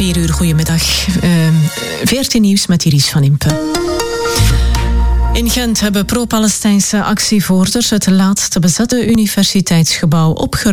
4 uur, goedemiddag. 14 nieuws met Iris van Impe. In Gent hebben pro-Palestijnse actievoerders het laatst bezette universiteitsgebouw opgeruimd.